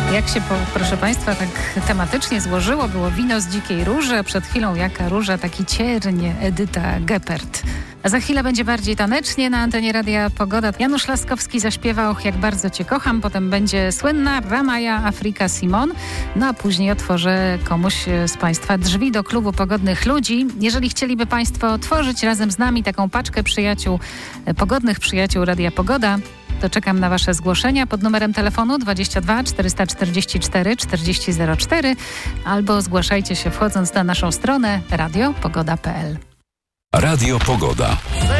Jak się, proszę Państwa, tak tematycznie złożyło, było wino z dzikiej róży, a przed chwilą jaka róża, taki cierń, Edyta Geppert. A za chwilę będzie bardziej tanecznie na antenie Radia Pogoda. Janusz Laskowski zaśpiewał Jak bardzo Cię kocham, potem będzie słynna Ramaya Afrika Simon, no a później otworzę komuś z Państwa drzwi do klubu Pogodnych Ludzi. Jeżeli chcieliby Państwo otworzyć razem z nami taką paczkę przyjaciół, pogodnych przyjaciół Radia Pogoda, to czekam na Wasze zgłoszenia pod numerem telefonu 22 444 4004 albo zgłaszajcie się wchodząc na naszą stronę radiopogoda.pl. Radio Pogoda.